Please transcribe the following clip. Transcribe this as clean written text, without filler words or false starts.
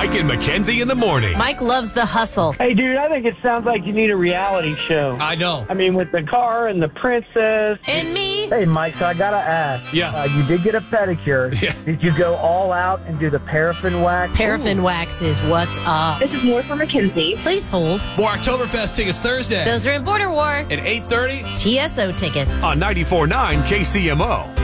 Mike and Mackenzie in the morning. Mike loves the hustle. Hey, dude, I think it sounds like you need a reality show. I know. I mean, with the car and the princess. And me. Hey, Mike, so I got to ask. Yeah. You did get a pedicure. Yeah. Did you go all out and do the paraffin wax? Paraffin wax is what's up. This is more for Mackenzie. Please hold. More Oktoberfest tickets Thursday Those are in Border War. at 8:30. TSO tickets. On 94.9 KCMO.